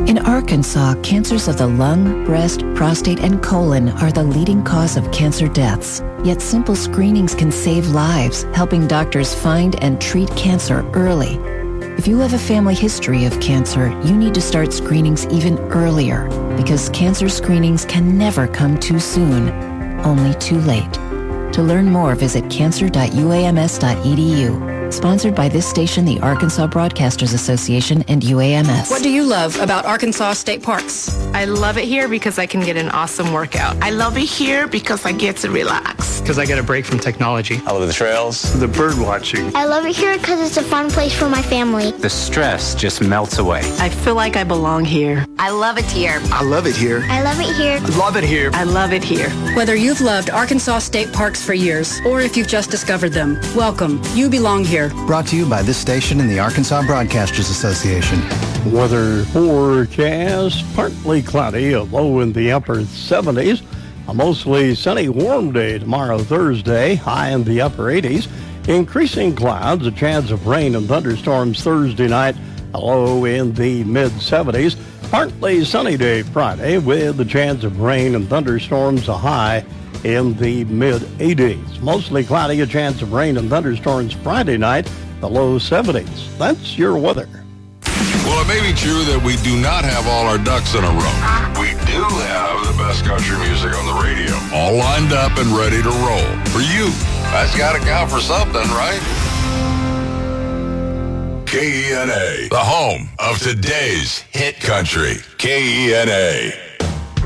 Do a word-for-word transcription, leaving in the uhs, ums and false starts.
In Arkansas, cancers of the lung, breast, prostate, and colon are the leading cause of cancer deaths. Yet simple screenings can save lives, helping doctors find and treat cancer early. If you have a family history of cancer, you need to start screenings even earlier because cancer screenings can never come too soon, only too late. To learn more, visit cancer dot u a m s dot e d u. Sponsored by this station, the Arkansas Broadcasters Association, and U A M S. What do you love about Arkansas State Parks? I love it here because I can get an awesome workout. I love it here because I get to relax. Because I get a break from technology. I love the trails. The bird watching. I love it here because it's a fun place for my family. The stress just melts away. I feel like I belong here. I love it here. I love it here. I love it here. I love it here. I love it here. Whether you've loved Arkansas State Parks for years or if you've just discovered them, welcome. You belong here. Brought to you by this station and the Arkansas Broadcasters Association. Weather forecast, partly cloudy, a low in the upper seventies. A mostly sunny, warm day tomorrow, Thursday, high in the upper eighties. Increasing clouds, a chance of rain and thunderstorms Thursday night, a low in the mid-seventies. Partly sunny day Friday with a chance of rain and thunderstorms, a high in the mid-eighties. Mostly cloudy, a chance of rain and thunderstorms Friday night, the low seventies. That's your weather. Well, it may be true that we do not have all our ducks in a row. We do have the best country music on the radio, all lined up and ready to roll. For you, that's got to count for something, right? K E N A, the home of today's hit country. K E N A.